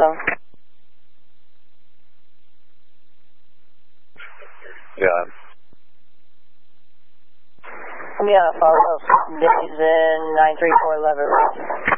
some. Yeah. Yeah, follow Days in 934 Levitt Road.